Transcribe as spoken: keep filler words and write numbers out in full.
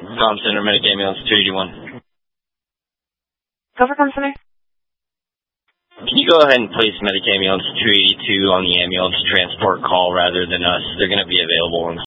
Comm Center, Medic Ambulance two eighty-one. Go for Comm Center. Can you go ahead and place Medic Ambulance two eighty-two on the ambulance transport call rather than us? They're going to be available in